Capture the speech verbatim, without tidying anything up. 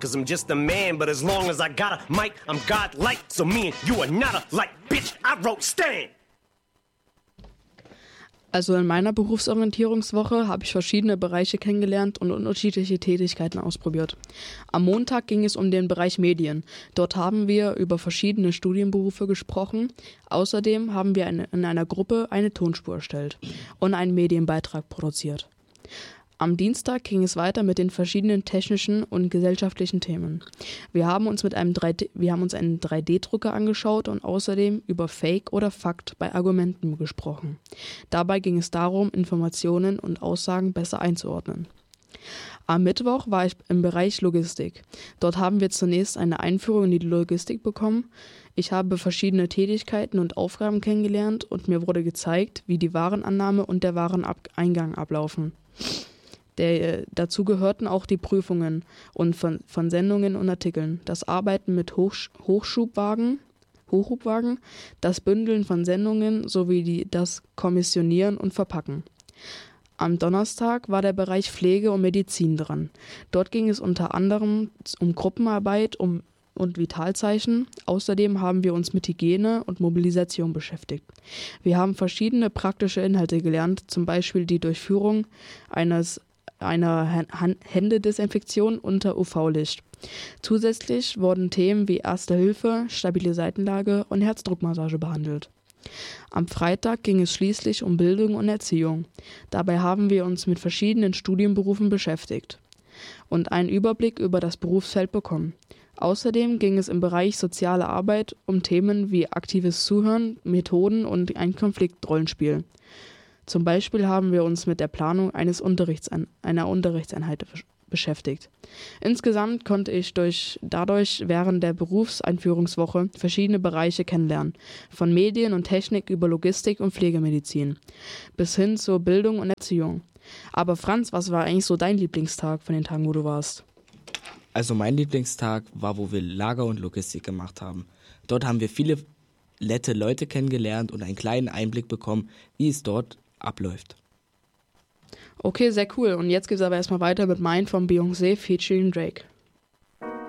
cause I'm just a man, but as long as I got a mic, I'm godlike. So me and you are not alike, bitch, I wrote Stan. Also in meiner Berufsorientierungswoche habe ich verschiedene Bereiche kennengelernt und unterschiedliche Tätigkeiten ausprobiert. Am Montag ging es um den Bereich Medien. Dort haben wir über verschiedene Studienberufe gesprochen. Außerdem haben wir eine, in einer Gruppe eine Tonspur erstellt und einen Medienbeitrag produziert. Am Dienstag ging es weiter mit den verschiedenen technischen und gesellschaftlichen Themen. Wir haben uns mit einem drei D, wir haben uns einen drei D Drucker angeschaut und außerdem über Fake oder Fakt bei Argumenten gesprochen. Dabei ging es darum, Informationen und Aussagen besser einzuordnen. Am Mittwoch war ich im Bereich Logistik. Dort haben wir zunächst eine Einführung in die Logistik bekommen. Ich habe verschiedene Tätigkeiten und Aufgaben kennengelernt und mir wurde gezeigt, wie die Warenannahme und der Wareneingang ablaufen. Der, dazu gehörten auch die Prüfungen und von, von Sendungen und Artikeln, das Arbeiten mit Hochsch- Hochschubwagen, Hochhubwagen, das Bündeln von Sendungen sowie die, das Kommissionieren und Verpacken. Am Donnerstag war der Bereich Pflege und Medizin dran. Dort ging es unter anderem um Gruppenarbeit um, und Vitalzeichen. Außerdem haben wir uns mit Hygiene und Mobilisation beschäftigt. Wir haben verschiedene praktische Inhalte gelernt, zum Beispiel die Durchführung eines einer Händedesinfektion unter U V-Licht. Zusätzlich wurden Themen wie Erste Hilfe, stabile Seitenlage und Herzdruckmassage behandelt. Am Freitag ging es schließlich um Bildung und Erziehung. Dabei haben wir uns mit verschiedenen Studienberufen beschäftigt und einen Überblick über das Berufsfeld bekommen. Außerdem ging es im Bereich soziale Arbeit um Themen wie aktives Zuhören, Methoden und ein Konfliktrollenspiel. Zum Beispiel haben wir uns mit der Planung eines Unterrichts einer Unterrichtseinheit beschäftigt. Insgesamt konnte ich durch, dadurch während der Berufseinführungswoche verschiedene Bereiche kennenlernen, von Medien und Technik über Logistik und Pflegemedizin bis hin zur Bildung und Erziehung. Aber Franz, was war eigentlich so dein Lieblingstag von den Tagen, wo du warst? Also mein Lieblingstag war, wo wir Lager und Logistik gemacht haben. Dort haben wir viele nette Leute kennengelernt und einen kleinen Einblick bekommen, wie es dort abläuft. Okay, sehr cool. Und jetzt geht's aber erstmal weiter mit Mine von Beyoncé featuring Drake.